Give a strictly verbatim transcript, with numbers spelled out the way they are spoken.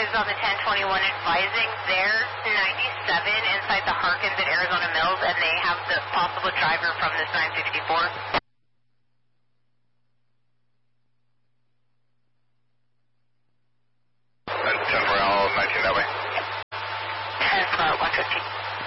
is on the ten twenty-one advising they're ninety-seven inside the Harkins at Arizona Mills, and they have the possible driver from this nine sixty-four.